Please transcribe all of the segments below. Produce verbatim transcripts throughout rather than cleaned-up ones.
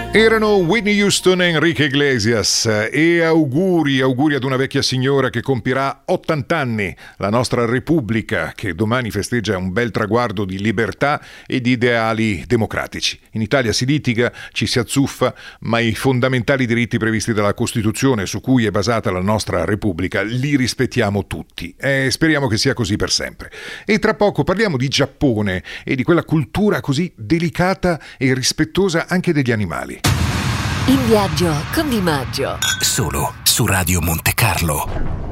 Erano Whitney Houston e Enrique Iglesias e auguri, auguri ad una vecchia signora che compirà ottanta anni, la nostra Repubblica, che domani festeggia un bel traguardo di libertà e di ideali democratici. In Italia si litiga, ci si azzuffa, ma i fondamentali diritti previsti dalla Costituzione su cui è basata la nostra Repubblica li rispettiamo tutti e speriamo che sia così per sempre. E tra poco parliamo di Giappone e di quella cultura così delicata e rispettosa anche degli animali. In viaggio con Di Maggio. Solo su Radio Monte Carlo.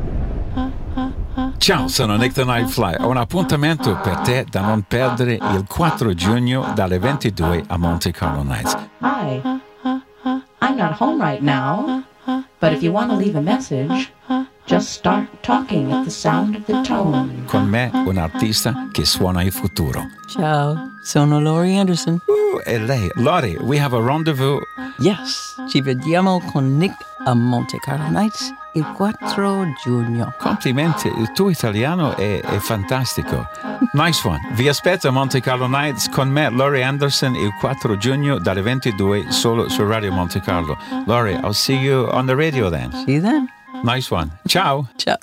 Ciao, sono Nick the Nightfly. Ho un appuntamento per te da non perdere il quattro giugno dalle ventidue a Monte Carlo Nights. Hi, I'm not home right now, but if you want to leave a message, just start talking at the sound of the tone. Con me, un artista che suona il futuro. Ciao, sono Laurie Anderson. Uh, e lei, Laurie, we have a rendezvous. Yes, ci vediamo con Nick a Monte Carlo Nights il quattro giugno. Complimenti, il tuo italiano è, è fantastico. Nice one. Vi aspetto a Monte Carlo Nights con me, Laurie Anderson, il quattro giugno dalle ventidue solo su Radio Monte Carlo. Laurie, I'll see you on the radio then. See you then. Nice one. Ciao. Ciao.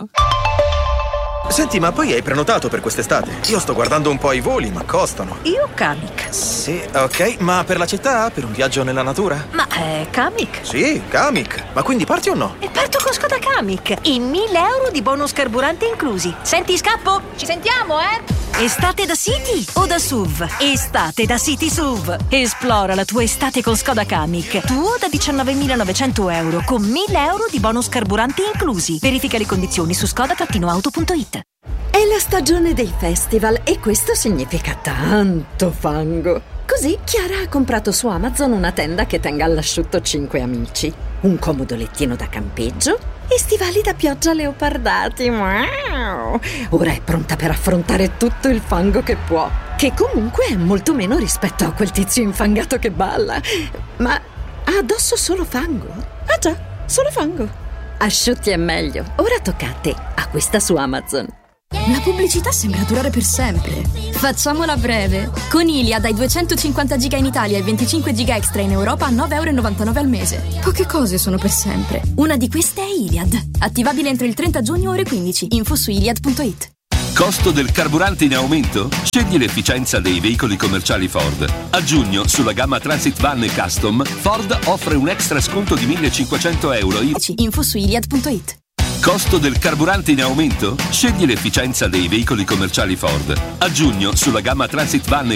Senti, ma poi hai prenotato per quest'estate? Io sto guardando un po' i voli, ma costano. Io Kamiq. Sì, ok, ma per la città? Per un viaggio nella natura? Ma è Kamiq? Sì, Kamiq. Ma quindi parti o no? E parto con Skoda Kamiq. E mille euro di bonus carburante inclusi. Senti, scappo? Ci sentiamo, eh? Estate da City o da S U V? Estate da City S U V. Esplora la tua estate con Skoda Kamiq. Tuo da diciannovemilanovecento euro con mille euro di bonus carburante inclusi. Verifica le condizioni su skoda auto punto it. È la stagione dei festival e questo significa tanto fango. Così Chiara ha comprato su Amazon una tenda che tenga all'asciutto cinque amici, un comodo lettino da campeggio e stivali da pioggia leopardati. Wow! Ora è pronta per affrontare tutto il fango che può, che comunque è molto meno rispetto a quel tizio infangato che balla. Ma ha addosso solo fango? Ah già, solo fango. Asciutti è meglio. Ora tocca a te. Acquista su Amazon. La pubblicità sembra durare per sempre. Facciamola breve. Con Iliad hai duecentocinquanta giga in Italia e venticinque giga extra in Europa a nove euro e novantanove al mese. Poche cose sono per sempre. Una di queste è Iliad. Attivabile entro il trenta giugno ore quindici. Info su iliad punto it. Costo del carburante in aumento? Scegli l'efficienza dei veicoli commerciali Ford. A giugno, sulla gamma Transit Van e Custom, Ford offre un extra sconto di millecinquecento euro. Info su iliad punto it. Costo del carburante in aumento? Scegli l'efficienza dei veicoli commerciali Ford. A giugno, sulla gamma Transit Van